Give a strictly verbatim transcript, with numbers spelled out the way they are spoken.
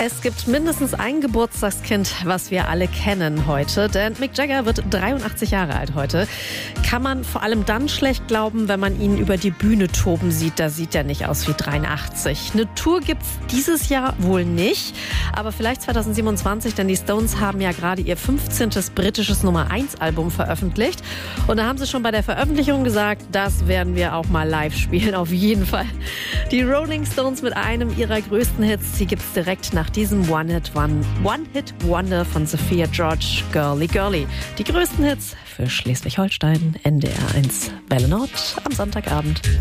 Es gibt mindestens ein Geburtstagskind, was wir alle kennen heute, denn Mick Jagger wird dreiundachtzig Jahre alt heute. Kann man vor allem dann schlecht glauben, wenn man ihn über die Bühne toben sieht. Da sieht er nicht aus wie dreiundachtzig. Eine Tour gibt's dieses Jahr wohl nicht, aber vielleicht zwanzig siebenundzwanzig, denn die Stones haben ja gerade ihr fünfzehntes britisches Nummer eins Album veröffentlicht. Und da haben sie schon bei der Veröffentlichung gesagt, das werden wir auch mal live spielen, auf jeden Fall. Die Rolling Stones mit einem ihrer größten Hits, die gibt's direkt nach diesem One-Hit-Wonder von Sophia George, Girly Girly. Die größten Hits für Schleswig-Holstein, N D R eins Welle Nord am Sonntagabend.